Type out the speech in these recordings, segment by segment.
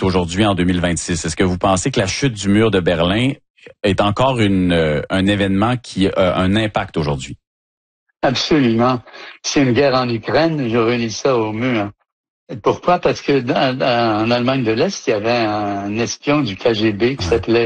aujourd'hui en 2026? Est-ce que vous pensez que la chute du mur de Berlin est encore un événement qui a un impact aujourd'hui? Absolument. C'est une guerre en Ukraine, je relie ça au mur. Pourquoi? Parce que en Allemagne de l'Est, il y avait un espion du KGB qui s'appelait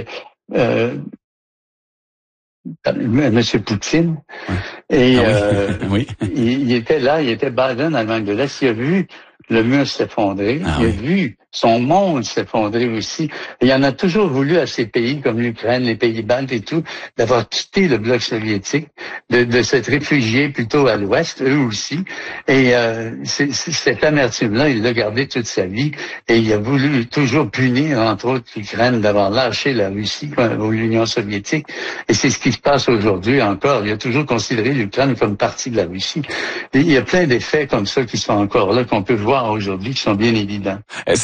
Monsieur Poutine. Et oui. il était là, il était basé en Allemagne de l'Est. Il a vu le mur s'effondrer. Il a vu son monde s'effondrer aussi. Et il en a toujours voulu à ces pays comme l'Ukraine, les pays baltes et tout, d'avoir quitté le bloc soviétique, de s'être réfugiés plutôt à l'ouest, eux aussi. Et cette amertume-là, il l'a gardé toute sa vie. Et il a voulu toujours punir, entre autres, l'Ukraine d'avoir lâché la Russie ou l'Union soviétique. Et c'est ce qui se passe aujourd'hui encore. Il a toujours considéré l'Ukraine comme partie de la Russie. Et il y a plein d'effets comme ça qui sont encore là, qu'on peut voir aujourd'hui, qui sont bien évidents.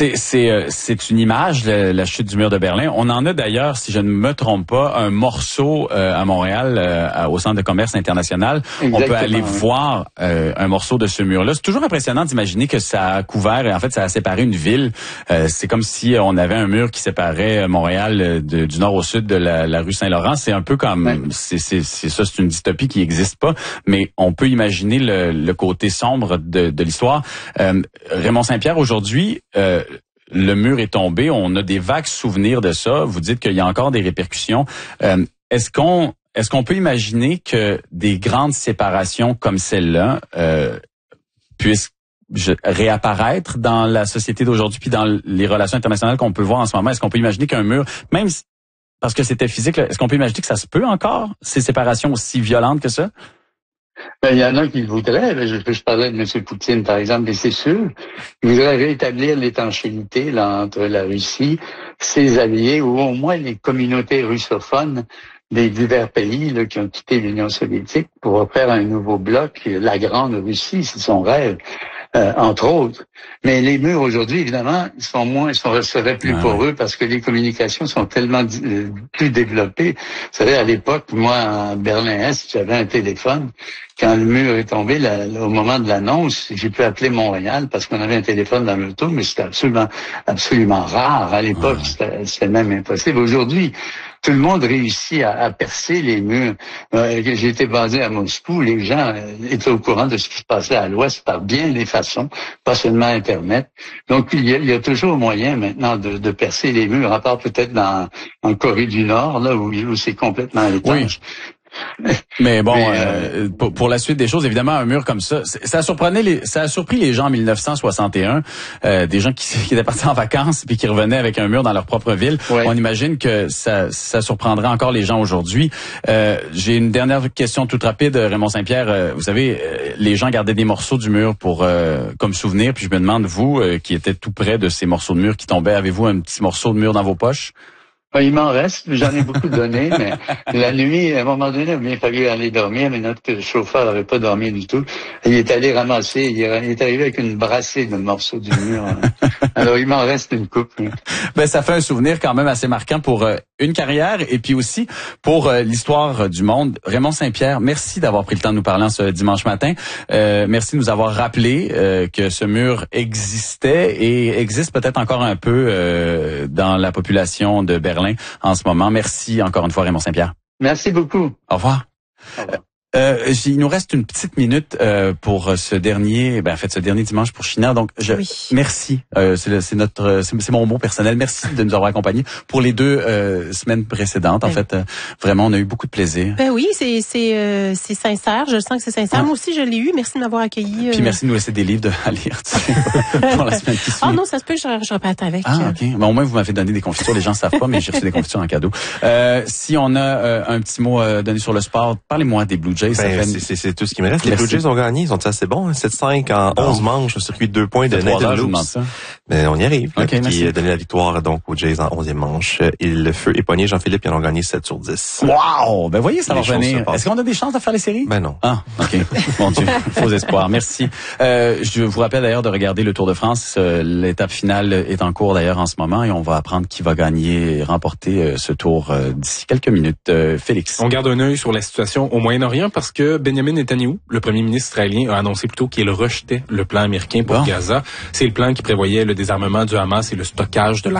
C'est une image, la chute du mur de Berlin. On en a d'ailleurs, si je ne me trompe pas, un morceau à Montréal, au Centre de commerce international. Exactement, on peut aller voir un morceau de ce mur-là. C'est toujours impressionnant d'imaginer que ça a couvert, et en fait, ça a séparé une ville. C'est comme si on avait un mur qui séparait Montréal du nord au sud de la rue Saint-Laurent. C'est un peu comme, c'est ça, c'est une dystopie qui n'existe pas, mais on peut imaginer le côté sombre de l'histoire. Raymond Saint-Pierre, aujourd'hui, le mur est tombé. On a des vagues souvenirs de ça. Vous dites qu'il y a encore des répercussions. Est-ce qu'on peut imaginer que des grandes séparations comme celle-là puissent réapparaître dans la société d'aujourd'hui puis dans les relations internationales qu'on peut voir en ce moment? Est-ce qu'on peut imaginer qu'un mur, même parce que c'était physique, est-ce qu'on peut imaginer que ça se peut encore, ces séparations aussi violentes que ça? Il y en a qui le voudraient. Je parlais de M. Poutine, par exemple, et c'est sûr. Il voudrait rétablir l'étanchéité là, entre la Russie, ses alliés, ou au moins les communautés russophones des divers pays là, qui ont quitté l'Union soviétique pour faire un nouveau bloc, la Grande Russie, c'est son rêve. Entre autres. Mais les murs aujourd'hui, évidemment, seraient plus poreux parce que les communications sont tellement plus développées. Vous savez, à l'époque, moi, à Berlin-Est, j'avais un téléphone. Quand le mur est tombé, au moment de l'annonce, j'ai pu appeler Montréal parce qu'on avait un téléphone dans l'auto, mais c'était absolument rare. À l'époque, c'était même impossible. Aujourd'hui, tout le monde réussit à percer les murs. J'ai été basé à Moscou. Les gens étaient au courant de ce qui se passait à l'Ouest par bien des façons, pas seulement Internet. Donc, il y a toujours moyen maintenant de percer les murs, à part peut-être en Corée du Nord, là où c'est complètement étanche. Oui. Mais bon, pour la suite des choses, évidemment, un mur comme ça, ça a surpris les gens en 1961, des gens qui étaient partis en vacances puis qui revenaient avec un mur dans leur propre ville. Ouais. On imagine que ça surprendrait encore les gens aujourd'hui. J'ai une dernière question toute rapide, Raymond Saint-Pierre. Vous savez, les gens gardaient des morceaux du mur comme souvenir, puis je me demande, vous, qui étiez tout près de ces morceaux de mur qui tombaient, avez-vous un petit morceau de mur dans vos poches? Il m'en reste, j'en ai beaucoup donné, mais la nuit, à un moment donné, il a bien fallu aller dormir, mais notre chauffeur n'avait pas dormi du tout. Il est allé ramasser, il est arrivé avec une brassée de morceaux du mur. Alors, il m'en reste une coupe. Ben, ça fait un souvenir quand même assez marquant pour une carrière et puis aussi pour l'histoire du monde. Raymond Saint-Pierre, merci d'avoir pris le temps de nous parler ce dimanche matin. Merci de nous avoir rappelé que ce mur existait et existe peut-être encore un peu dans la population de Berlin en ce moment. Merci encore une fois, Raymond Saint-Pierre. Merci beaucoup. Au revoir. Au revoir. Il nous reste une petite minute pour ce dernier dimanche pour China. Donc, merci. C'est mon mot personnel. Merci de nous avoir accompagnés pour les 2 semaines précédentes. En fait, vraiment, on a eu beaucoup de plaisir. Ben oui, c'est sincère. Je sens que c'est sincère. Moi aussi, je l'ai eu. Merci de m'avoir accueilli. Puis merci de nous laisser des livres à lire pour la semaine qui suit. Ah non, ça se peut que je reparte avec. Ah ok. Ben, au moins vous m'avez donné des confitures. Les gens savent pas, mais j'ai reçu des confitures en cadeau. Si on a un petit mot à donner sur le sport, parlez-moi des Blue Jays. C'est tout ce qui me reste. Les Blue Jays ont gagné, ils sont assez bons, 7-5 en 11 manches, un circuit de 2 points de Nathan Lewis. Mais on y arrive. Okay, qui a donné la victoire donc aux Jays en 11e manche. Et le feu est poigné, Jean-Philippe, ils en ont gagné 7/10. Wow! Ben voyez, ça va revenir. Est-ce qu'on a des chances de faire les séries? Ben non. Ah, ok. Mon Dieu, faux espoir. Merci. Je vous rappelle d'ailleurs de regarder le Tour de France. L'étape finale est en cours d'ailleurs en ce moment et on va apprendre qui va gagner et remporter ce tour d'ici quelques minutes. Félix. On garde un œil sur la situation au Moyen-Orient parce que Benjamin Netanyahu, le premier ministre israélien, a annoncé plutôt qu'il rejetait le plan américain pour Gaza. C'est le plan qui prévoyait le désarmement du Hamas et le stockage de l'arme